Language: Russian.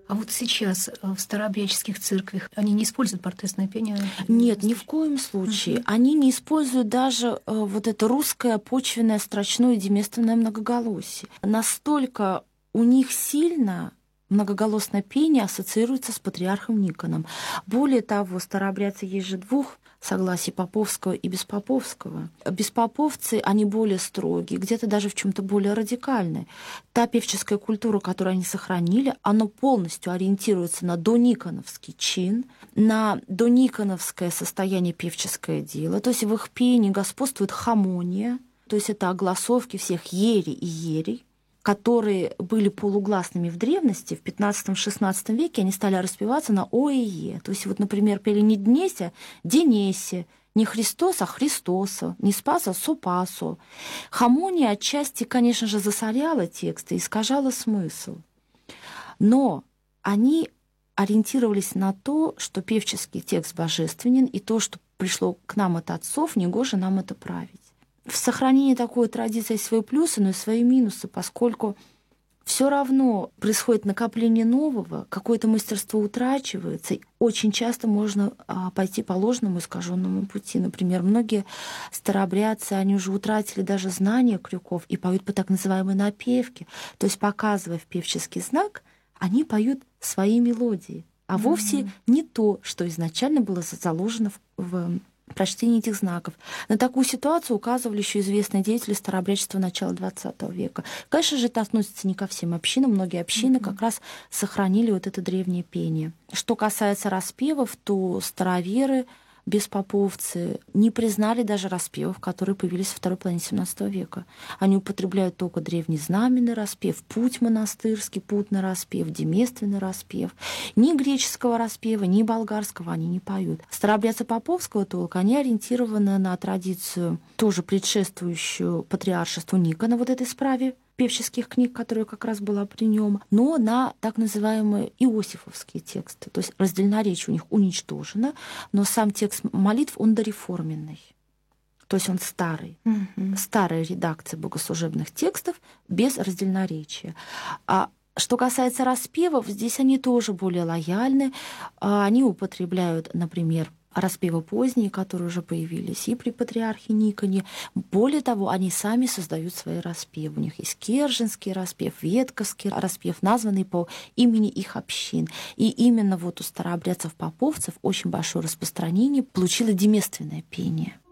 А вот сейчас в старообрядческих церквях они не используют портесное пение? Нет, ни в коем случае. Они не используют даже вот это русское почвенное строчное деместственное многоголосие. Настолько у них сильно многоголосное пение ассоциируется с патриархом Никоном. Более того, старообрядцы есть же двух согласий, поповского и беспоповского. Беспоповцы, они более строгие, где-то даже в чем-то более радикальные. Та певческая культура, которую они сохранили, она полностью ориентируется на дониконовский чин, на дониконовское состояние певческое дело. То есть в их пении господствует хамония, то есть это огласовки всех ери и ерей, которые были полугласными в древности, в 15-16 веке они стали распеваться на о и е. То есть вот, например, пели не Днеся, Денесе, не Христос, а Христосо, не Спаса, Сопасо. Хамония отчасти, конечно же, засоряла тексты, искажала смысл. Но они ориентировались на то, что певческий текст божественен, и то, что пришло к нам от отцов, негоже нам это править. В сохранении такой традиции есть свои плюсы, но и свои минусы, поскольку все равно происходит накопление нового, какое-то мастерство утрачивается, и очень часто можно пойти по ложному искаженному пути. Например, многие старообрядцы, они уже утратили даже знание крюков и поют по так называемой напевке. То есть, показывая в певческий знак, они поют свои мелодии, а вовсе не то, что изначально было заложено в прочтение этих знаков. На такую ситуацию указывали еще известные деятели старообрядчества начала XX века. Конечно же, это относится не ко всем общинам. Многие общины как раз сохранили вот это древнее пение. Что касается распевов, то староверы, беспоповцы не признали даже распевов, которые появились во второй половине XVII века. Они употребляют только древний знаменный распев, путь монастырский, путный распев, деместственный распев. Ни греческого распева, ни болгарского они не поют. Старообрядцы поповского толка, они ориентированы на традицию, тоже предшествующую патриаршеству Никона, вот этой справе певческих книг, которая как раз была при нем, но на так называемые иосифовские тексты. То есть раздельноречие у них уничтожено, но сам текст молитв, он дореформенный. То есть он старый. Старая редакция богослужебных текстов без раздельноречия. А что касается распевов, здесь они тоже более лояльны. Они употребляют, например, распевы поздние, которые уже появились и при патриархе Никоне. Более того, они сами создают свои распевы. У них есть Керженский распев, Ветковский распев, названный по имени их общин. И именно вот у старообрядцев-поповцев очень большое распространение получило деместственное пение.